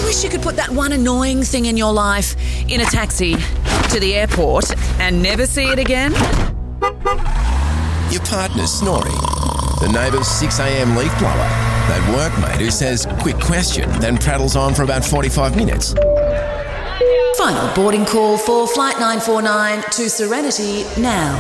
wish you could put that one annoying thing in your life in a taxi to the airport and never see it again? Your partner's snoring. The neighbour's 6 a.m. leaf blower. That workmate who says, quick question, then prattles on for about 45 minutes. Final boarding call for Flight 949 to Serenity now.